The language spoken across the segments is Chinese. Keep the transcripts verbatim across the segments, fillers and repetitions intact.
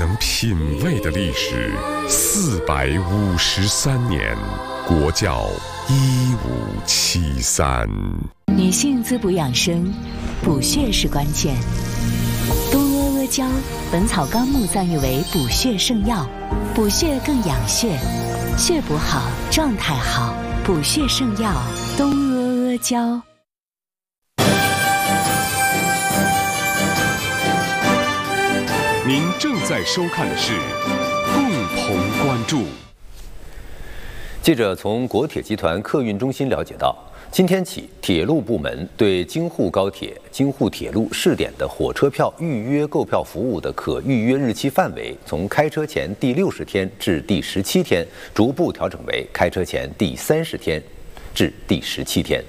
讲品味的历史，四百五十三年，国窖一五七三。 女性滋补养生，补血是关键。东阿阿胶，《本草纲目》赞誉为补血圣药，补血更养血，血补好，状态好，补血圣药东阿阿胶。 您正在收看的是共同关注。 记者从国铁集团客运中心了解到，今天起，铁路部门对京沪高铁、京沪铁路试点的火车票预约购票服务的可预约日期范围，从开车前第六十天至第十七天，逐步调整为开车前第三十天至第十七天。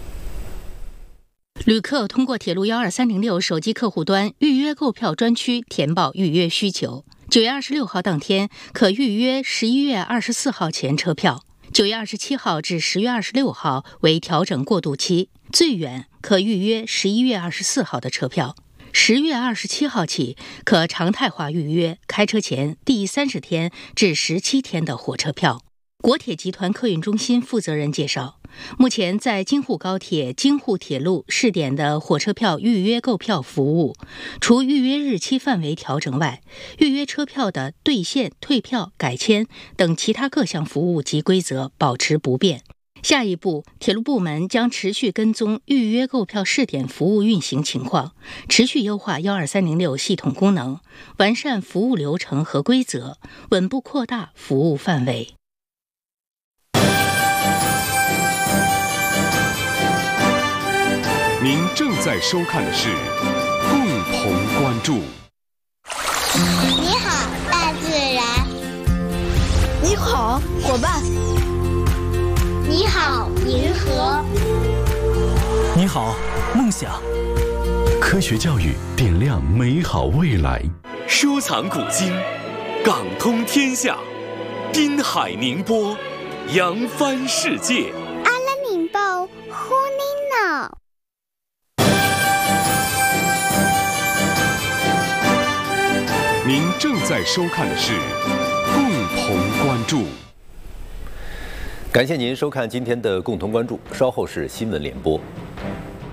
旅客通过铁路幺二三零六手机客户端预约购票专区填报预约需求。九月二十六号当天可预约十一月二十四号前车票，九月二十七号至十月二十六号为调整过渡期，最远可预约十一月二十四号的车票。十月二十七号起可常态化预约开车前第三十天至十七天的火车票。国铁集团客运中心负责人介绍，目前在京沪高铁、京沪铁路试点的火车票预约购票服务，除预约日期范围调整外，预约车票的兑现、退票、改签等其他各项服务及规则保持不变。下一步，铁路部门将持续跟踪预约购票试点服务运行情况，持续优化幺二三零六系统功能，完善服务流程和规则，稳步扩大服务范围。 您正在收看的是共同关注。 你好，大自然。 你好，伙伴。 你好，银河。 你好，梦想。 科学教育点亮美好未来， 收藏古今，港通天下，滨海宁波，扬帆世界。 阿拉宁报呼尼脑。 您正在收看的是共同关注。 感谢您收看今天的共同关注，稍后是新闻联播。